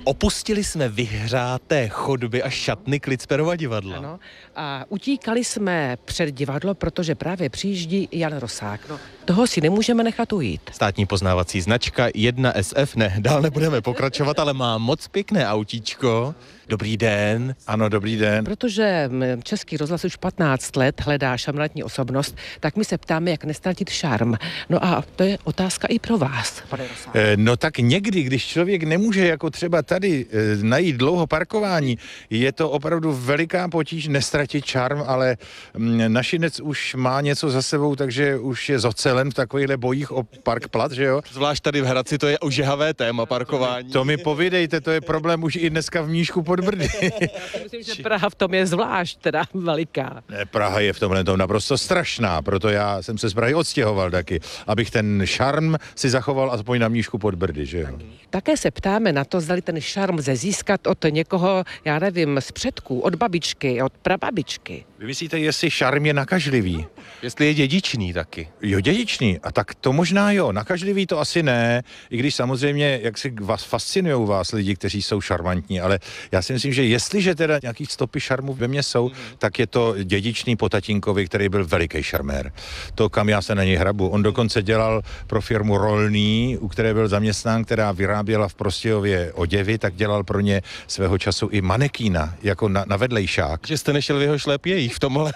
Opustili jsme vyhřáté chodby a šatny Klitsperova divadla. Ano. A utíkali jsme před divadlo, protože právě přijíždí Jan Rosák. No, toho si nemůžeme nechat ujít. Státní poznávací značka 1SF, ne, dál nebudeme pokračovat, ale má moc pěkné autíčko. Dobrý den. Ano, dobrý den. Protože Český rozhlas už 15 let hledá šarmantní osobnost, tak my se ptáme, jak nestratit šarm. No a to je otázka i pro vás, pane Rosák. No tak někdy, když člověk nemůže jako třeba tady najít dlouho parkování, je to opravdu veliká potíž nestratit šarm, ale našinec už má něco za sebou, takže už je zocelen v takovýchhle bojích o parkplat, že jo? Zvlášť tady v Hradci to je ožehavé téma parkování. To mi povídejte, to je problém už i dneska v Mníšku pod Brdy. Myslím, že Praha v tom je zvlášť teda veliká. Ne, Praha je v tomhle tom naprosto strašná, proto já jsem se z Prahy odstěhoval taky, abych ten šarm si zachoval aspoň na Mníšku pod Brdy, že jo? Také se ptáme na to, zdali ten šarm lze získat od někoho, já nevím, z předků, od babičky, od prababičky. Vy myslíte, jestli šarm je nakažlivý? Jestli je dědičný taky. Jo, dědičný. A tak to možná jo. Nakažlivý to asi ne, i když samozřejmě, jak si vás fascinují vás lidi, kteří jsou šarmantní, ale já si myslím, že jestliže teda nějaký stopy šarmu ve mně jsou, tak je to dědičný po tatínkovi, který byl veliký šarmér. To, kam já se na něj hrabu. On dokonce dělal pro firmu Rolný, u které byl zaměstnán, která vyráběla v Prostějově oděvy, tak dělal pro ně svého času i manekína, jako na vedlejšák. Že jste nešel v jeho šlépějích v tomhle?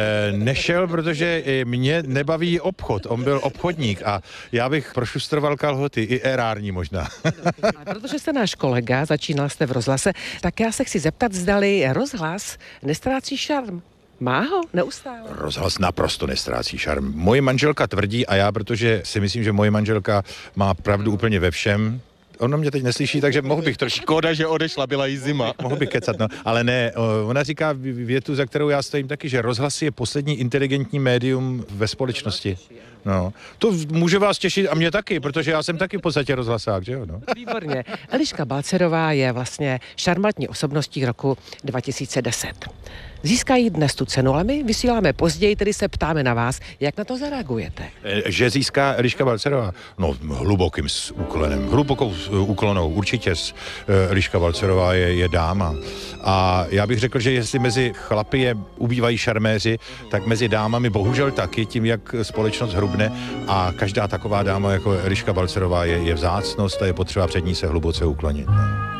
Nešel, protože mě nebaví obchod. On byl obchodník a já bych prošustroval kalhoty, i erární možná. A protože jste náš kolega, začínal jste v rozhlase, tak já se chci zeptat, zdali rozhlas nestrácí šarm. Má ho neustále? Rozhlas naprosto nestrácí šarm. Moje manželka tvrdí a já, protože si myslím, že moje manželka má pravdu úplně ve všem. Ona mě teď neslyší, takže mohl bych trošku... Škoda, že odešla, byla jí zima. Mohl bych kecat, no. Ale ne, ona říká větu, za kterou já stojím taky, že rozhlas je poslední inteligentní médium ve společnosti. No. To může vás těšit a mě taky, protože já jsem taky v podstatě rozhlasák, že jo, no. Výborně. Eliška Balcerová je vlastně šarmantní osobností roku 2010. Získají dnes tu cenu, ale my vysíláme později, tedy se ptáme na vás, jak na to zareagujete. Že získá Eliška Balcerová? No, hlubokým úklonem, hlubokou úklonou, určitě. Eliška Balcerová je dáma. A já bych řekl, že jestli mezi chlapy ubývají šarméři, tak mezi dámami bohužel taky, tím, jak společnost hrubne a každá taková dáma jako Eliška Balcerová je vzácnost a je potřeba před ní se hluboce uklonit.